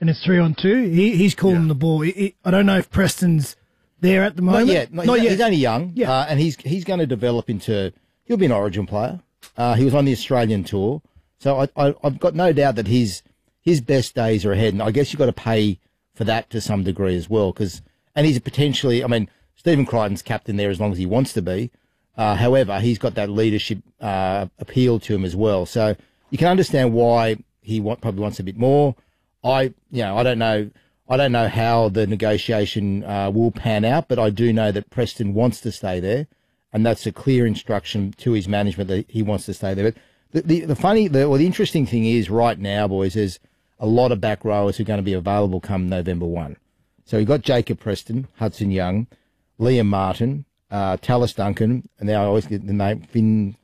and it's 3-on-2, he's calling the ball. I don't know if Preston's there at the moment. Not yet. He's only young, and he's going to develop into. He'll be an Origin player. He was on the Australian tour, so I've got no doubt that his best days are ahead. And I guess you've got to pay for that to some degree as well, and he's potentially. I mean, Stephen Crichton's captain there as long as he wants to be. However, he's got that leadership appeal to him as well. So you can understand why he probably wants a bit more. I don't know how the negotiation will pan out, but I do know that Preston wants to stay there, and that's a clear instruction to his management that he wants to stay there. But the interesting thing is right now, boys, there's a lot of back rowers who are going to be available come November 1. So you've got Jacob Preston, Hudson Young, Liam Martin, Tallis Duncan, and now I always get the name Fini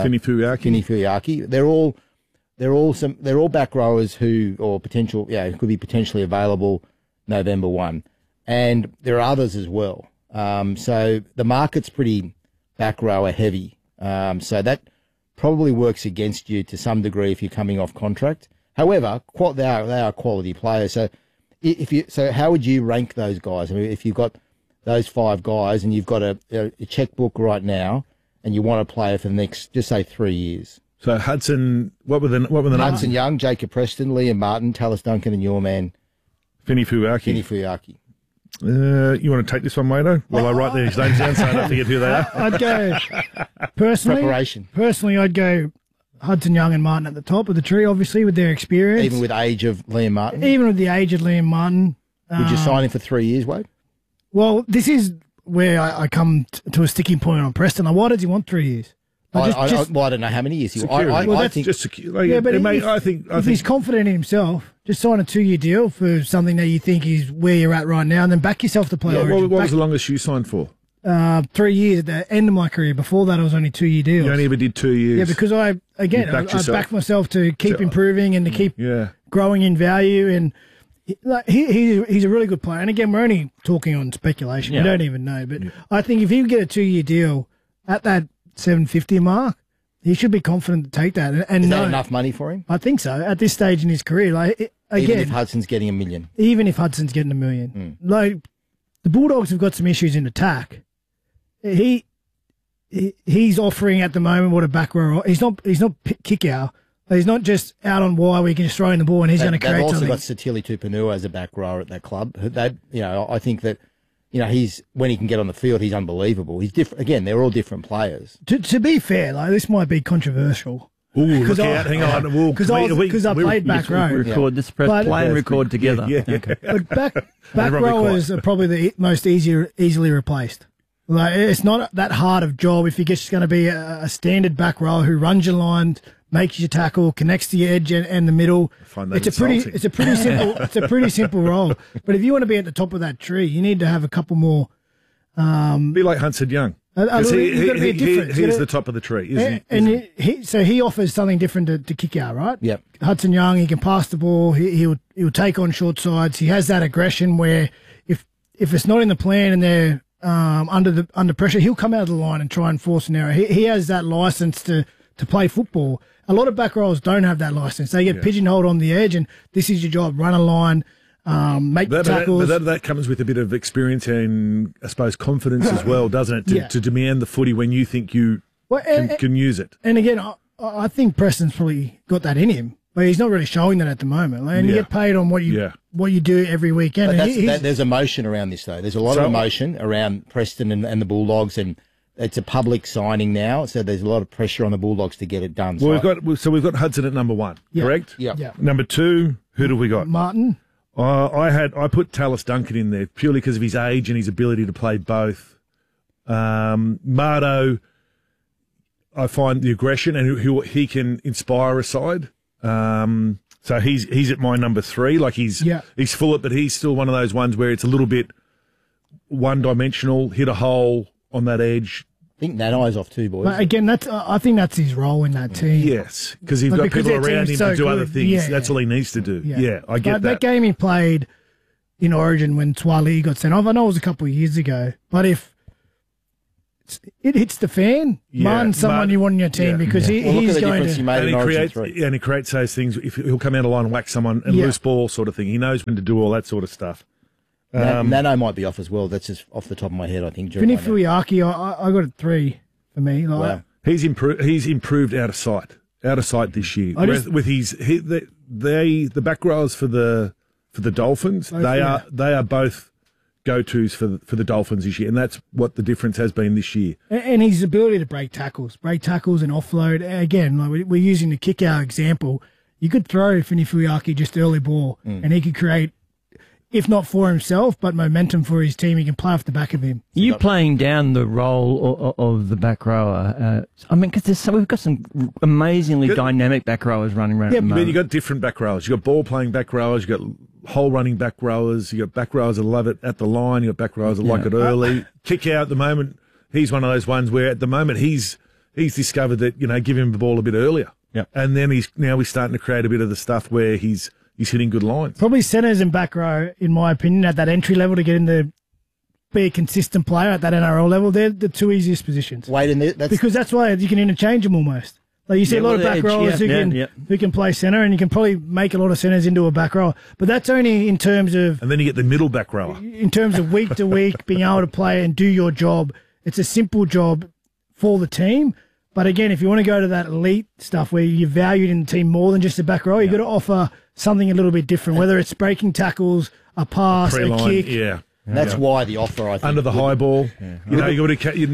Fuyaki. They're all back rowers who could be potentially available November 1, and there are others as well. So the market's pretty back rower heavy. So that probably works against you to some degree if you're coming off contract. However, they are quality players. So how would you rank those guys? I mean, if you've got those 5 guys and you've got a checkbook right now and you want a player for the next, just say 3 years. So Hudson, what were the names? Hudson Young, Jacob Preston, Liam Martin, Tallis Duncan, and your man Fini Fuyaki. You want to take this one, Mado? While I write these names down so I don't forget who they are. I'd go Personally, I'd go Hudson Young and Martin at the top of the tree, obviously with their experience. Even with age of Liam Martin. Would you sign him for 3 years, Wade? Well, this is where I come to a sticking point on Preston. Like, why does he want 3 years? I don't know how many years he wants. I think just secure. Yeah, but if he's confident in himself, just sign a 2-year deal for something that you think is where you're at right now, and then back yourself to play. What was the longest you signed for? 3 years at the end of my career. Before that, it was only 2-year deals. You only ever did 2 years. Yeah, because I backed myself to keep improving and to keep growing in value. And he's a really good player. And again, we're only talking on speculation. We don't even know. But I think if he would get a 2-year deal at that 750 mark, he should be confident to take that. And is that enough money for him? I think so. At this stage in his career, even if Hudson's getting $1 million. Even if Hudson's getting $1 million, the Bulldogs have got some issues in attack. He's offering at the moment what a back row. He's not kick out. He's not just out on wire where you can just throw in the ball and he's going to create something. They've also got Satili Tupanua as a back rower at that club. I think that. He's when he can get on the field, he's unbelievable. He's different. Again, they're all different players. To be fair, this might be controversial. Ooh, look out! Hang on, because I played back row. Record this, play and record together. Yeah. Okay. But back rowers are probably the most easily replaced. It's not that hard of job if you're just going to be a standard back rower who runs your line, makes your tackle, connects the edge and the middle. It's a pretty simple role. But if you want to be at the top of that tree, you need to have a couple more. Be like Hudson Young. He is the top of the tree, isn't he? So he offers something different to kick out, right? Yep. Hudson Young, he can pass the ball. He'll take on short sides. He has that aggression where if it's not in the plan and they're under pressure, he'll come out of the line and try and force an error. He has that license to play football. A lot of back rowers don't have that license. They get pigeonholed on the edge, and this is your job: run a line, make tackles. But that comes with a bit of experience and, I suppose, confidence as well, doesn't it? To demand the footy when you think you can use it. And again, I think Preston's probably got that in him, but he's not really showing that at the moment. And you get paid on what you do every weekend. There's emotion around this, though. There's a lot of emotion around Preston and the Bulldogs, and it's a public signing now, so there's a lot of pressure on the Bulldogs to get it done. Well, we've got Hudson at number 1, correct? Yeah. Number 2, who do we got? Martin. I put Tallis Duncan in there purely because of his age and his ability to play both. Mardo, I find the aggression and he can inspire a side. So he's at my number 3. He's full of, but he's still one of those ones where it's a little bit one-dimensional, hit a hole on that edge. I think Nanai's off too, boys. But again, I think that's his role in that team. Yes, because he's got people around him to do other things. Yeah, that's all he needs to do. Yeah, I get that. That game he played in Origin when Twali got sent off, I know it was a couple of years ago, but if it hits the fan. Martin's someone you want in your team because he's going to... And he creates those things. If he'll come out of line and whack someone and loose ball sort of thing. He knows when to do all that sort of stuff. Nano might be off as well. That's just off the top of my head, I think. Vinny Fuiaki, I got a 3 for me. Like, wow. He's improved out of sight this year. With the back rowers for the Dolphins, they are both go-tos for the Dolphins this year, and that's what the difference has been this year. And his ability to break tackles and offload. Again, like we're using the kick-out example. You could throw Vinny Fuiaki just early ball, and he could create, if not for himself, but momentum for his team. He can play off the back of him. You playing down the role of the back rower. I mean, because we've got some amazingly dynamic back rowers running around. Yeah, but you've got different back rowers. You've got ball-playing back rowers. You've got hole running back rowers. You've got back rowers that love it at the line. You've got back rowers that like it early. Kick out at the moment. He's one of those ones where at the moment he's discovered that, give him the ball a bit earlier. Yeah. And then he's starting to create a bit of the stuff where he's hitting good lines. Probably centres and back row, in my opinion, at that entry level to get in be a consistent player at that NRL level. They're the 2 easiest positions. Because that's why you can interchange them almost. Like you see a lot of back rowers who can play centre, and you can probably make a lot of centres into a back rower. But that's only in terms of... And then you get the middle back rower. In terms of week to week, being able to play and do your job. It's a simple job for the team. But again, if you want to go to that elite stuff where you're valued in the team more than just a back row, you've got to offer something a little bit different, whether it's breaking tackles, a pass, a kick. Yeah. And that's why the offer, I think. Under the high ball. Yeah. Now you've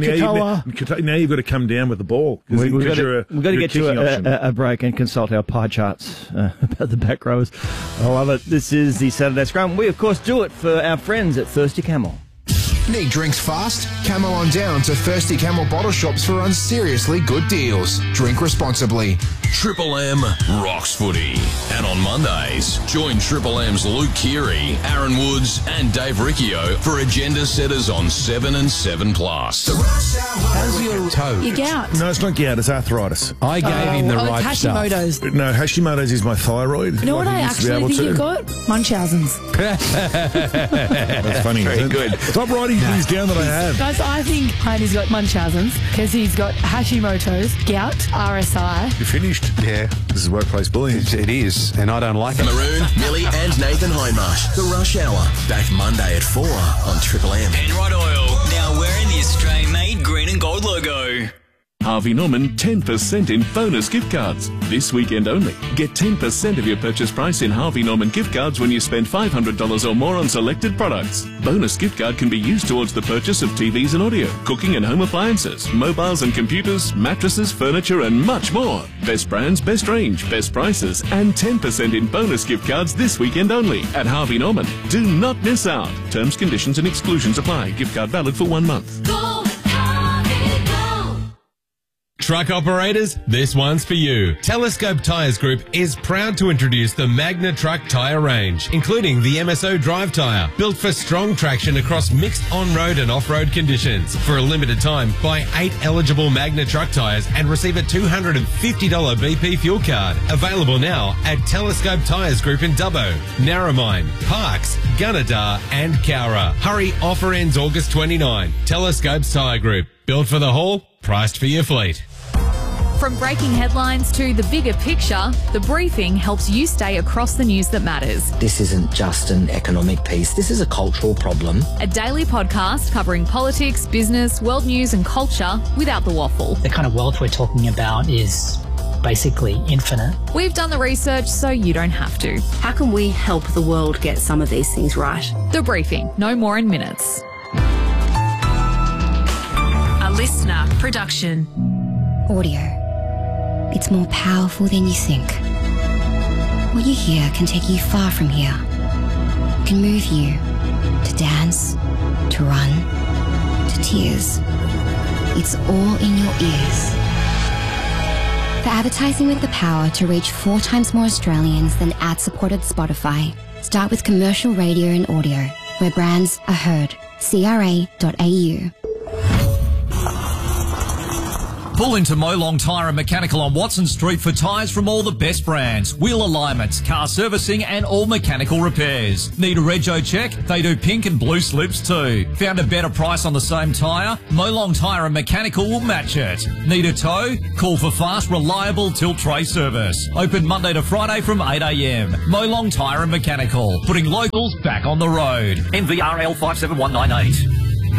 got to come down with the ball. We've got to get to a break and consult our pie charts about the back rowers. I love it. This is the Saturday Scrum. We, of course, do it for our friends at Thirsty Camel. Need drinks fast? Come on down to Thirsty Camel bottle shops for unseriously good deals. Drink responsibly. Triple M rocks footy. And on Mondays, join Triple M's Luke Keary, Aaron Woods and Dave Riccio for agenda setters on 7 and 7 Plus. How's your toe? Your gout. No, it's not gout, it's arthritis. I gave him the right Hashimoto's. stuff. No, Hashimoto's is my thyroid. You know what I actually think you've got? Munchausen's. That's funny. Very good. Stop writing things down that I have. Guys, I think Heine's got Munchausen's because he's got Hashimoto's, gout, RSI. You finished? Yeah. This is workplace bullying. It is, and I don't like it. Maroon, Millie and Nathan Hindmarsh. The Rush Hour. Back Monday at 4 on Triple M. Penrite Oil. Now wearing the Australian-made green and gold logo. Harvey Norman 10% in bonus gift cards. This weekend only. Get 10% of your purchase price in Harvey Norman gift cards when you spend $500 or more on selected products. Bonus gift card can be used towards the purchase of TVs and audio, cooking and home appliances, mobiles and computers, mattresses, furniture and much more. Best brands, best range, best prices and 10% in bonus gift cards this weekend only at Harvey Norman. Do not miss out. Terms, conditions and exclusions apply. Gift card valid for 1 month. Truck operators, this one's for you. Telescope Tyres Group is proud to introduce the Magna Truck tyre range, including the MSO drive tyre, built for strong traction across mixed on-road and off-road conditions. For a limited time, buy 8 eligible Magna Truck tyres and receive a $250 BP fuel card. Available now at Telescope Tyres Group in Dubbo, Narromine, Parkes, Gunnedah and Cowra. Hurry, offer ends August 29. Telescopes Tyre Group, built for the haul, priced for your fleet. From breaking headlines to the bigger picture, The Briefing helps you stay across the news that matters. This isn't just an economic piece. This is a cultural problem. A daily podcast covering politics, business, world news and culture without the waffle. The kind of wealth we're talking about is basically infinite. We've done the research so you don't have to. How can we help the world get some of these things right? The Briefing, no more in minutes. A listener production. Audio. It's more powerful than you think. What you hear can take you far from here. It can move you to dance, to run, to tears. It's all in your ears. For advertising with the power to reach 4 times more Australians than ad-supported Spotify, start with commercial radio and audio, where brands are heard. CRA.au. Pull into Molong Tyre and Mechanical on Watson Street for tyres from all the best brands, wheel alignments, car servicing and all mechanical repairs. Need a rego check? They do pink and blue slips too. Found a better price on the same tyre? Molong Tyre and Mechanical will match it. Need a tow? Call for fast, reliable tilt tray service. Open Monday to Friday from 8 a.m. Molong Tyre and Mechanical, putting locals back on the road. NVRL 57198.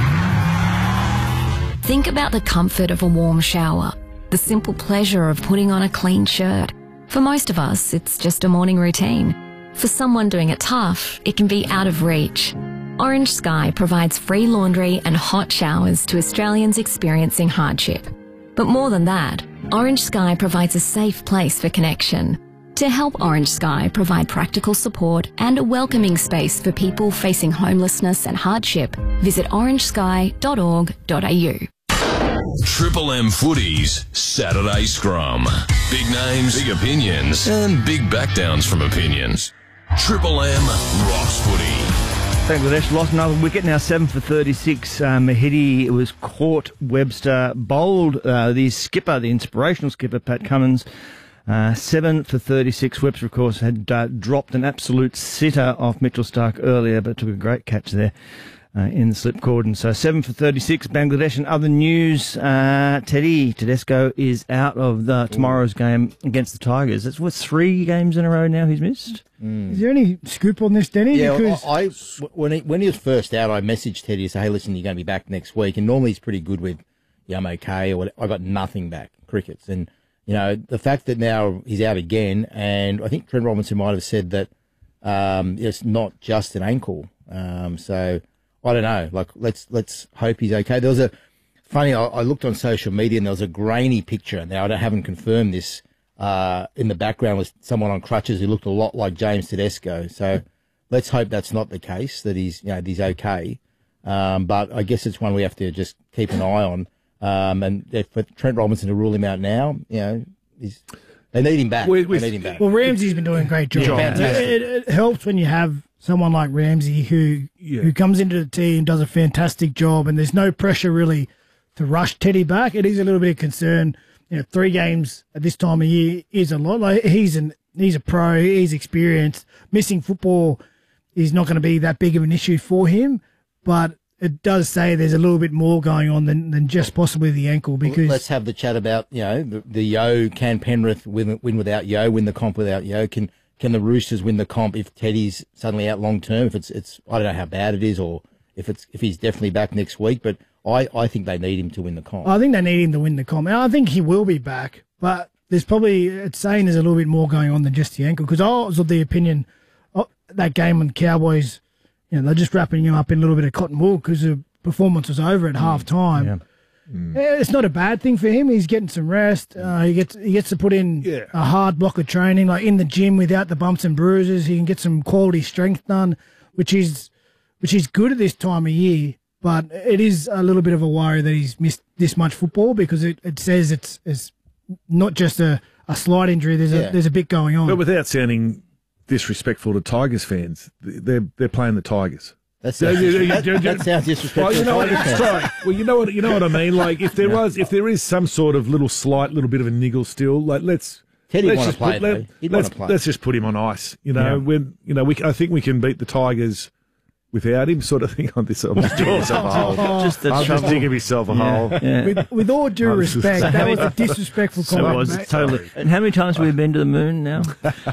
Think about the comfort of a warm shower, the simple pleasure of putting on a clean shirt. For most of us, it's just a morning routine. For someone doing it tough, it can be out of reach. Orange Sky provides free laundry and hot showers to Australians experiencing hardship. But more than that, Orange Sky provides a safe place for connection. To help Orange Sky provide practical support and a welcoming space for people facing homelessness and hardship, visit orangesky.org.au. Triple M Footy's Saturday Scrum. Big names, big opinions, and big backdowns from opinions. Triple M rocks footy. Bangladesh lost another wicket, now 7 for 36. Mahidi was caught. Webster bowled the skipper, the inspirational skipper, Pat Cummins. 7 for 36. Webster, of course, had dropped an absolute sitter off Mitchell Starc earlier, but took a great catch there in the slip cordon. So 7 for 36. Bangladesh. And other news, Teddy Tedesco is out of tomorrow's game against the Tigers. That's what, 3 games in a row now he's missed? Is there any scoop on this, Denny? Yeah, because when he was first out, I messaged Teddy to say, hey, listen, you're going to be back next week. And normally he's pretty good with, yeah, I'm okay, or whatever. I got nothing back, crickets. And, you know, the fact that now he's out again, and I think Trent Robinson might have said that it's not just an ankle. So I don't know. Like, let's hope he's okay. There was a funny. I looked on social media and there was a grainy picture. Now I haven't confirmed this. In the background was someone on crutches who looked a lot like James Tedesco. So let's hope that's not the case. That he's okay. But I guess it's one we have to just keep an eye on. And for Trent Robinson to rule him out now, they need him back. They need him back. Well, Ramsey's been doing a great job. It helps when you have someone like Ramsey who comes into the team, does a fantastic job, and there's no pressure really to rush Teddy back. It is a little bit of concern. 3 games at this time of year is a lot. Like he's a pro, he's experienced. Missing football is not going to be that big of an issue for him, but it does say there's a little bit more going on than just possibly the ankle. Because let's have the chat about the Yo. Can Penrith win without Yo? Win the comp without Yo? Can the Roosters win the comp if Teddy's suddenly out long term? If it's I don't know how bad it is, or if he's definitely back next week. But I think they need him to win the comp. I think they need him to win the comp. And I think he will be back, but it's saying there's a little bit more going on than just the ankle. Because I was of the opinion that game when the Cowboys, they're just wrapping him up in a little bit of cotton wool because the performance was over at half time. Yeah. It's not a bad thing for him. He's getting some rest. He gets to put in a hard block of training, like in the gym without the bumps and bruises. He can get some quality strength done, which is good at this time of year. But it is a little bit of a worry that he's missed this much football because it says it's not just a slight injury. There's a bit going on. But without sounding disrespectful to Tigers fans, they're playing the Tigers. That sounds disrespectful. Well, you know what I mean. Like if there is some sort of little bit of a niggle still, like let's just put him on ice. I think we can beat the Tigers without him, sort of thing. I'm just digging myself a hole. Just digging myself a hole. Yeah. With all due respect, that was a disrespectful comment. So totally. And how many times have we been to the moon now?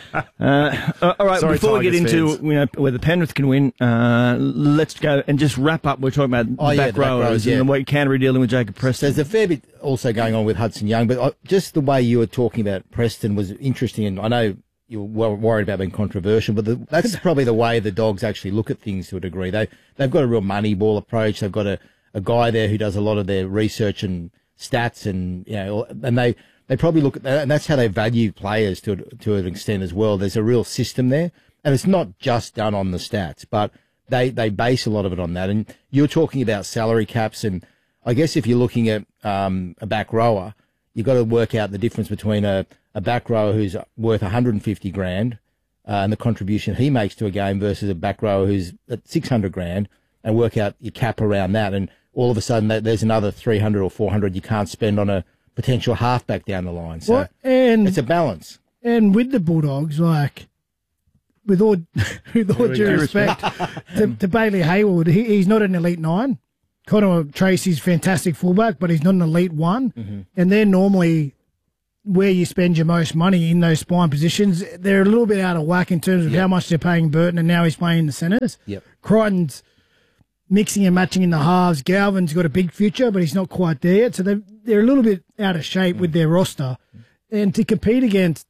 All right, sorry, before we get into whether Penrith can win, let's go and just wrap up. We're talking about the back rowers and the way Canterbury dealing with Jacob Preston. There's a fair bit also going on with Hudson Young, but just the way you were talking about Preston was interesting, and I know you're worried about being controversial, but that's probably the way the Dogs actually look at things to a degree. They've got a real money ball approach. They've got a guy there who does a lot of their research and stats, and and they probably look at that, and that's how they value players to an extent as well. There's a real system there, and it's not just done on the stats, but they base a lot of it on that. And you're talking about salary caps, and I guess if you're looking at a back rower, you've got to work out the difference between a back rower who's worth 150 grand and the contribution he makes to a game versus a back rower who's at 600 grand, and work out your cap around that. And all of a sudden there's another 300 or 400 you can't spend on a potential halfback down the line. So and it's a balance. And with the Bulldogs, like, with all due respect to Bailey Hayward, he's not an elite 9. Connor Tracy's fantastic fullback, but he's not an elite 1. Mm-hmm. And they're normally where you spend your most money in those spine positions. They're a little bit out of whack in terms of how much they're paying Burton, and now he's playing the centres. Yep. Crichton's mixing and matching in the halves. Galvin's got a big future, but he's not quite there yet. So they're a little bit out of shape with their roster. And to compete against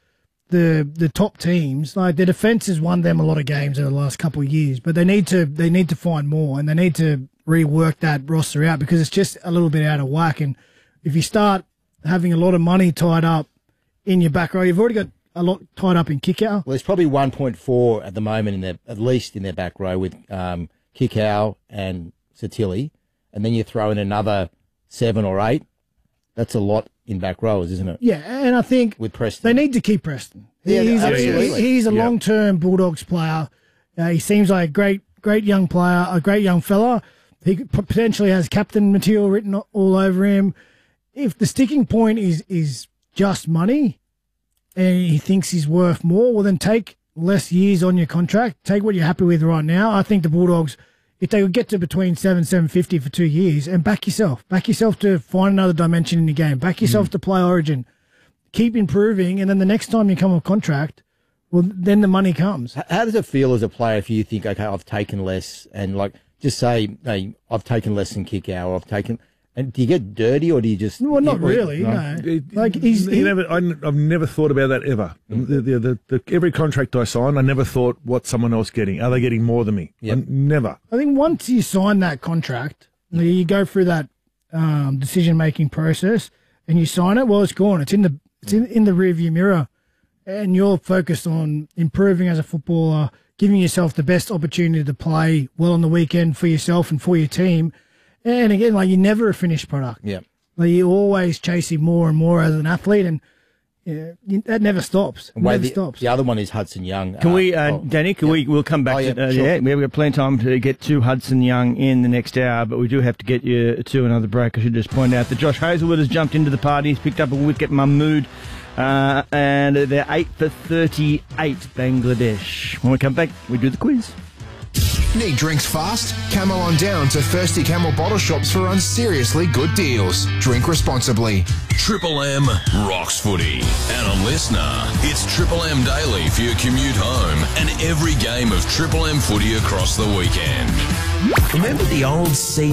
the top teams, like, the defence has won them a lot of games over the last couple of years, but they need to find more, and they need to rework that roster out because it's just a little bit out of whack. And if you start having a lot of money tied up in your back row, you've already got a lot tied up in kick-out. Well, there's probably 1.4 at the moment at least in their back row with Kick-Out and Satili, and then you throw in another 7 or 8. That's a lot in back rowers, isn't it? Yeah, and I think with Preston, they need to keep Preston. Absolutely. He's a long-term Bulldogs player. He seems like a great young player, a great young fella. He potentially has captain material written all over him. If the sticking point is just money and he thinks he's worth more, well, then take less years on your contract. Take what you're happy with right now. I think the Bulldogs, if they would get to between 750 for 2 years, and back yourself to find another dimension in your game, back yourself to play Origin, keep improving, and then the next time you come on contract, well, then the money comes. How does it feel as a player if you think, okay, I've taken less, and like just say, hey, I've taken less than Kick-Out, or I've taken, and do you get dirty, or do you just? Well, not really. No. Like I've never thought about that ever. Every contract I sign, I never thought what's someone else getting. Are they getting more than me? Yep. Never. I think once you sign that contract, you go through that decision-making process, and you sign it. Well, it's gone. It's in the rearview mirror, and you're focused on improving as a footballer, giving yourself the best opportunity to play well on the weekend for yourself and for your team. And again, like, you're never a finished product. Yeah. Like, you're always chasing more and more as an athlete, and that never stops. The other one is Hudson Young. Can we, Danny? We'll come back to sure. We've got plenty of time to get to Hudson Young in the next hour, but we do have to get you to another break. I should just point out that Josh Hazelwood has jumped into the party. He's picked up a wicket, Mahmood, and they're 8 for 38, Bangladesh. When we come back, we do the quiz. Need drinks fast? Camel on down to Thirsty Camel bottle shops for unseriously good deals. Drink responsibly. Triple M rocks footy. And on Listener, it's Triple M Daily for your commute home and every game of Triple M footy across the weekend. Remember the old